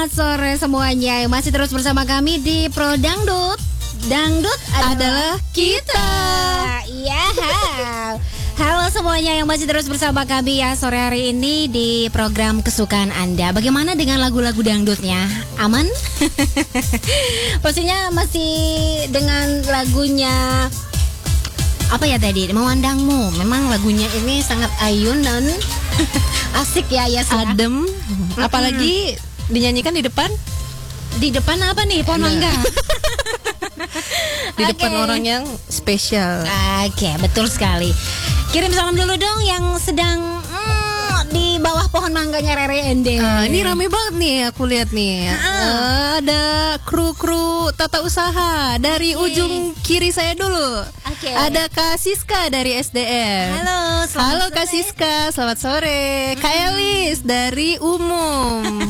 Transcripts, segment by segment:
Selamat sore semuanya. Masih terus bersama kami di Pro Dangdut. Dangdut adalah kita. Iya. Halo semuanya yang masih terus bersama kami ya sore hari ini di program kesukaan Anda. Bagaimana dengan lagu-lagu dangdutnya? Aman? Pastinya masih dengan lagunya apa ya tadi? Memandangmu. Memang lagunya ini sangat ayun dan asik ya, adem. Apalagi dinyanyikan di depan. Di depan apa nih? Pohon mangga. Di depan orang yang spesial. Oke, betul sekali. Kirim salam dulu dong yang sedang di bawah pohon mangganya Rere Ende. Ini rame banget nih aku lihat nih. Ada kru tata usaha dari ujung kiri saya dulu. Ada Kak Siska dari SDM. Halo Kak Siska, selamat sore. Kak Elis dari Umum.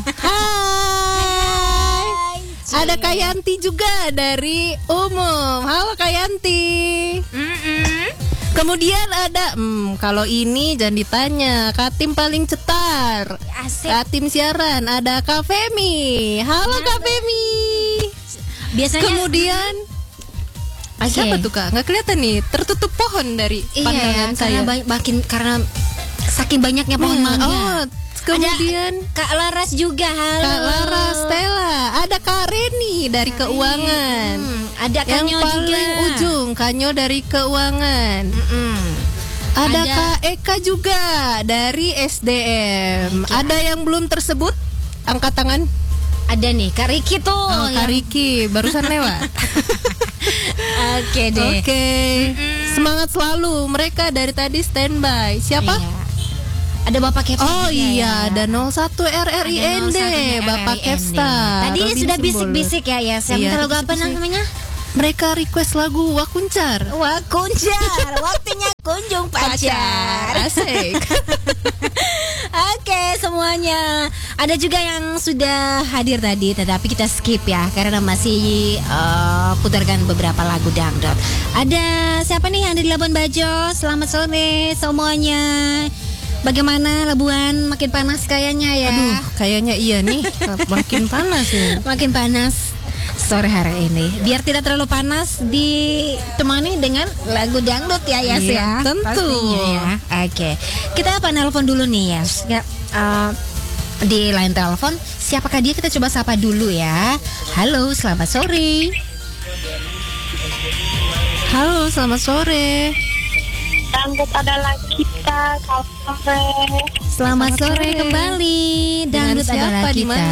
Hai. Ada Kak Yanti juga dari Umum. Halo Kak Yanti. Kemudian ada kalau ini jangan ditanya, Kak Tim paling cetar. Asik. Kak Tim siaran, ada Kak Femi. Halo Kak Femi. Biasanya kemudian siapa tuh Kak? Nggak kelihatan nih, tertutup pohon dari pandangan saya. Karena saking banyaknya pohon mangga. Kemudian ada Kak Laras juga. Halo Kak Laras, Stella. Ada Kak Reni dari keuangan. Ada Kanyo yang paling juga. ujung Kanyo dari keuangan. Ada Kak Eka juga dari SDM. Ada yang belum tersebut? Angkat tangan. Ada nih Kak Riki tuh. Kak Riki barusan lewat. Oke deh. Oke. Semangat selalu. Mereka dari tadi standby. Siapa? Iya. Ada Bapak Kepsta. Oh iya, ya. ada 01 RRIND, Bapak Kepsta. Tadi Robin sudah Simbolon. bisik-bisik ya. Minta lagu apa namanya? Mereka request lagu Wakuncar. Wakuncar, waktunya kunjung pacar. Asik. Oke semuanya. Ada juga yang sudah hadir tadi, tetapi kita skip ya karena masih putarkan beberapa lagu dangdut. Ada siapa nih yang ada di Labuan Bajo? Selamat sore semuanya. Bagaimana Labuan? Makin panas kayaknya ya. Aduh, kayaknya iya nih. Makin panas nih. Makin panas sore hari ini. Biar tidak terlalu panas, ditemani dengan lagu dangdut ya Yas ya. Tentu. Pastinya ya. Oke. Kita nelpon dulu nih Yas. Di line telepon, siapakah dia? Kita coba sapa dulu ya. Halo, selamat sore. Halo, selamat sore. Dangdut adalah kita. Selamat sore kembali. Dangdut adalah kita.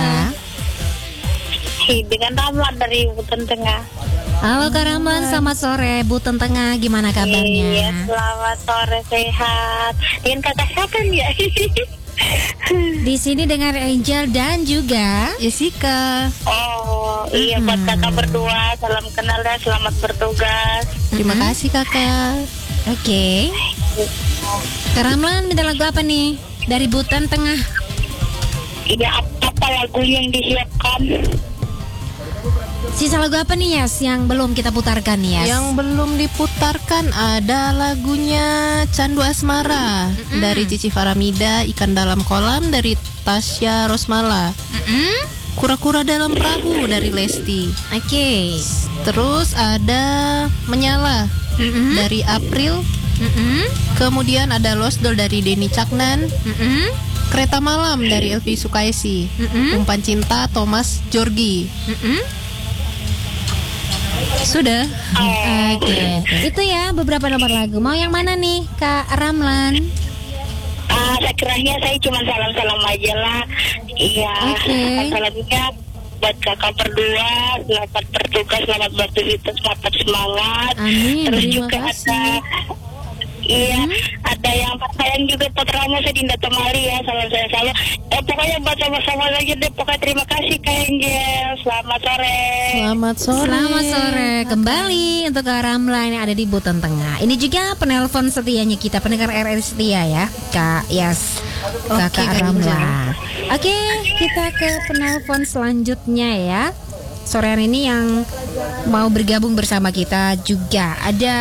Dengan Ramlan dari Buton Tengah. Halo Kak Ramlan, selamat sore. Buton Tengah, gimana kabarnya? Iya, selamat sore, sehat. Dengan kakak siapa ya? Di sini dengan Angel dan juga Jessica. Oh iya, buat kakak berdua, salam kenal dan selamat bertugas. Terima kasih kakak. Oke. Kak Ramlan minta lagu apa nih? Dari Buton Tengah. Iya, apa lagu yang disiapkan? Sisa lagu apa nih Yas yang belum kita putarkan Yas? Yang belum diputarkan ada lagunya Candu Asmara dari Cici Faramida, Ikan Dalam Kolam dari Tasya Rosmala, Kura-kura Dalam Perahu dari Lesti. Oke. Terus ada Menyala dari April. Kemudian ada Lost Doll dari Denny Caknan. Kereta Malam dari Elvi Sukaisi. Umpan Cinta Thomas Jorgi. Sudah. Oke. Itu ya beberapa nomor lagu. Mau yang mana nih Kak Ramlan? Sekiranya saya cuma salam-salam aja lah. Iya. Salamnya buat kakak berdua, selamat bertugas, selamat beraktivitas, selamat semangat. Amin. Terus Terima juga kasih. Ada yang sayang juga Putra saya Dinda Temali ya, salam saya salam. Pokoknya buat sama-sama aja deh. Pokoknya terima kasih Kak Angel. Selamat sore. Selamat sore. Selamat sore kembali untuk Kak Ramlan yang ada di Buton Tengah. Ini juga penelpon setianya kita, pendengar RRI setia ya, Kak Yas. Kakak Ramlan. Oke, kita ke penelpon selanjutnya ya. Sore hari ini yang mau bergabung bersama kita juga ada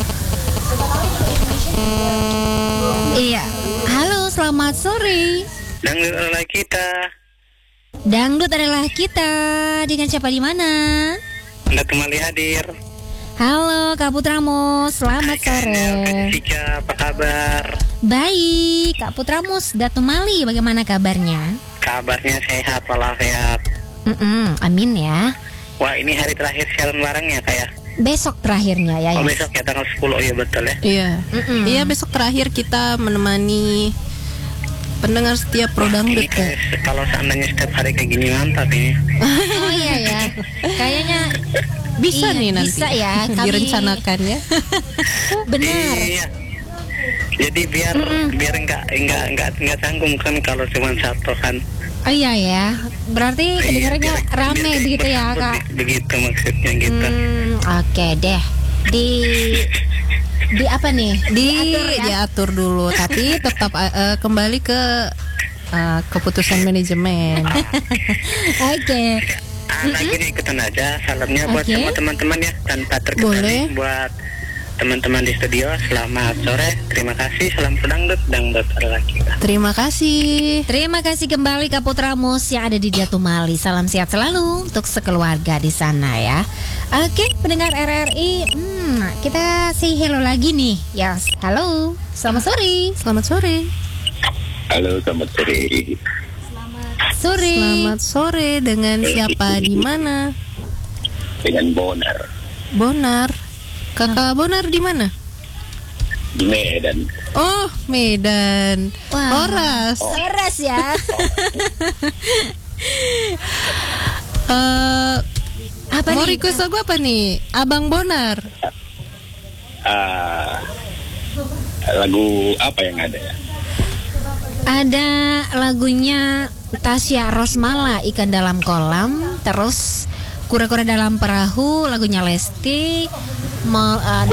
Iya. Halo, selamat sore. Dangdut adalah kita. Dangdut adalah kita. Dengan siapa di mana? Anda kembali hadir. Halo Kak Putramus, selamat sore. Jessica, apa kabar? Baik, Kak Putramus, Datu Mali, bagaimana kabarnya? Kabarnya sehat walafiat. Amin ya. Wah, ini hari terakhir siaran barengnya kayak. Besok terakhirnya ya. Oh, besok ya tanggal 10 ya betul ya. Iya. Iya, besok terakhir kita menemani pendengar setiap Pro Dangdut ya. Kalau seandainya setiap hari kayak gini mantap ini. Oh iya ya. Kayaknya bisa nih nanti. Bisa ya, kami direncanakan ya. Benar. Iya. Jadi biar enggak canggung kan kalau cuma satu kan. Oh iya ya. Berarti kedengarannya rame begitu ya, Kak. Begitu maksudnya gitu. Oke deh. Di apa nih? Diatur dulu, tapi tetap kembali ke keputusan manajemen. Oke. Lagi ikutan aja salamnya buat semua teman-teman ya, tanpa terkecuali buat teman-teman di studio. Selamat sore, terima kasih, salam pedangdut, dangdut adalah kita. Terima kasih. Terima kasih kembali Kak Putramus yang ada di Datu Mali. Salam sehat selalu untuk sekeluarga di sana ya. Oke, pendengar RRI, kita say hello lagi nih. Yes, halo, selamat sore. Selamat sore. Halo, selamat sore. Selamat sore, dengan siapa di mana? Dengan Bonar. Bonar. Kakak Bonar di mana? Di Medan. Oh, Medan. Wah. Horas ya. Apa mau request lagu apa nih, Abang Bonar? Lagu apa yang ada ya? Ada lagunya Tasya Rosmala, Ikan Dalam Kolam. Terus Kura-Kura Dalam Perahu, lagunya Lesti.